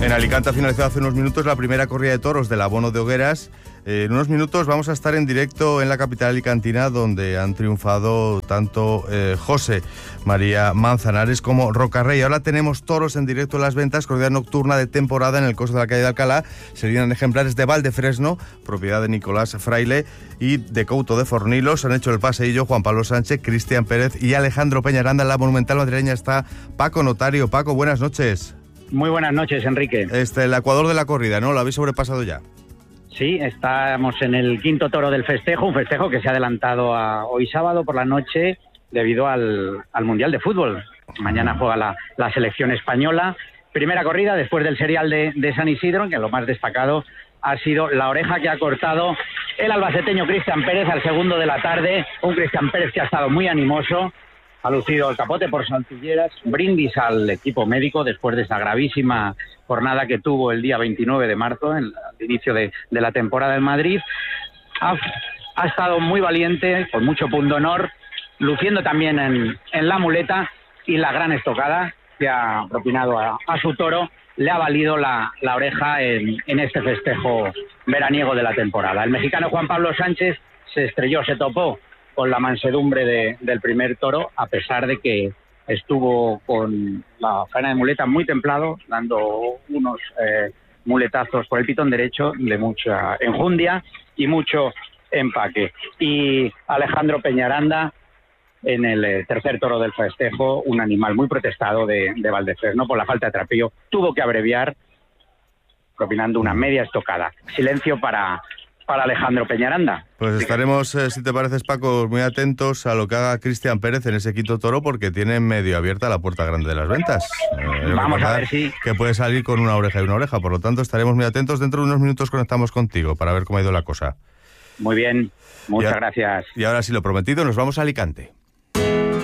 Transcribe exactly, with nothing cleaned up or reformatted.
En Alicante ha finalizado hace unos minutos la primera corrida de toros del abono de hogueras. Eh, en unos minutos vamos a estar en directo en la capital alicantina, donde han triunfado tanto eh, José María Manzanares como Rocarrey. Ahora tenemos toros en directo en las ventas, corrida nocturna de temporada en el coso de la calle de Alcalá. Serían ejemplares de Valdefresno, propiedad de Nicolás Fraile, y de Couto de Fornilos. Han hecho el paseillo Juan Pablo Sánchez, Cristian Pérez y Alejandro Peñaranda. En la Monumental madrileña está Paco Notario. Paco, buenas noches. Muy buenas noches, Enrique. Este, el ecuador de la corrida, ¿no? ¿Lo habéis sobrepasado ya? Sí, estamos en el quinto toro del festejo, un festejo que se ha adelantado a hoy sábado por la noche debido al, al Mundial de Fútbol. Mañana juega la, la selección española. Primera corrida después del serial de, de San Isidro, en que lo más destacado ha sido la oreja que ha cortado el albaceteño Cristian Pérez al segundo de la tarde. Un Cristian Pérez que ha estado muy animoso. Ha lucido el capote por Saltilleras, brindis al equipo médico después de esa gravísima jornada que tuvo el día veintinueve de marzo, en el inicio de, de la temporada en Madrid. Ha, ha estado muy valiente, con mucho pundonor, luciendo también en, en la muleta, y la gran estocada que ha propinado a, a su toro le ha valido la, la oreja en, en este festejo veraniego de la temporada. El mexicano Juan Pablo Sánchez se estrelló, se topó con la mansedumbre de, del primer toro, a pesar de que estuvo con la faena de muleta muy templado, dando unos eh, muletazos por el pitón derecho de mucha enjundia y mucho empaque. Y Alejandro Peñaranda, en el eh, tercer toro del festejo, un animal muy protestado de, de Valdefresno por la falta de trapillo, tuvo que abreviar, propinando una media estocada. Silencio para... para Alejandro Peñaranda. Pues estaremos, eh, si te pareces, Paco, muy atentos a lo que haga Cristian Pérez en ese quinto toro, porque tiene medio abierta la puerta grande de las ventas. Eh, Vamos a ver si... que puede salir con una oreja y una oreja, por lo tanto estaremos muy atentos. Dentro de unos minutos conectamos contigo para ver cómo ha ido la cosa. Muy bien, muchas y a... gracias. Y ahora sí, lo prometido, nos vamos a Alicante.